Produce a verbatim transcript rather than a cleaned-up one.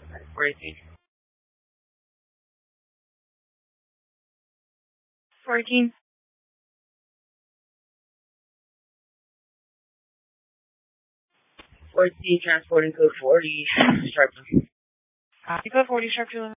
fourteen. fourteen. fourteen, transporting code forty, sharp. Copy code forty, sharp two.